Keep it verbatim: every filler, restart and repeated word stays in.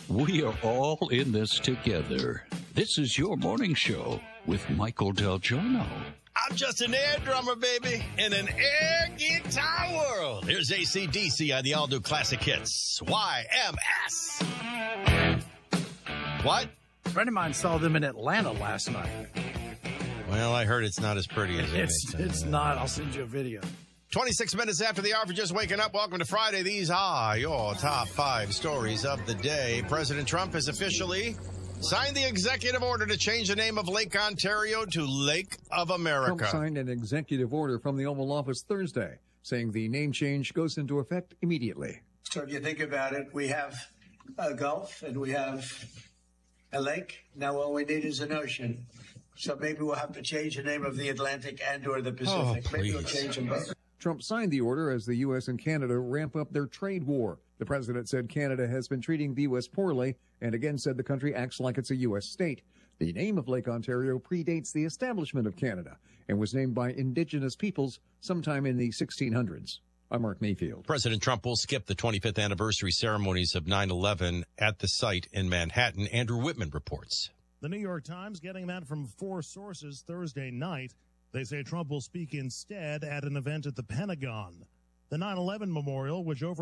We are all in this together. This is your morning show with Michael Del Giorno. I'm just an air drummer, baby, in an air guitar world. Here's A C D C on the all-new classic hits, Y M S. What? A friend of mine saw them in Atlanta last night. Well, I heard it's not as pretty as it It's, is. it's not. I'll send you a video. twenty-six minutes after the hour for just waking up. Welcome to Friday. These are your top five stories of the day. President Trump has officially signed the executive order to change the name of Lake Ontario to Lake of America. Trump signed an executive order from the Oval Office Thursday, saying the name change goes into effect immediately. So if you think about it, we have a Gulf and we have a lake. Now all we need is an ocean. So maybe we'll have to change the name of the Atlantic and or the Pacific. Oh, maybe we'll please. change them both. Trump signed the order as the U S and Canada ramp up their trade war. The president said Canada has been treating the U S poorly and again said the country acts like it's a U S state. The name of Lake Ontario predates the establishment of Canada and was named by indigenous peoples sometime in the sixteen hundreds. I'm Mark Mayfield. President Trump will skip the twenty-fifth anniversary ceremonies of nine eleven at the site in Manhattan. Andrew Whitman reports. The New York Times getting that from four sources Thursday night. They say Trump will speak instead at an event at the Pentagon. The nine eleven memorial, which over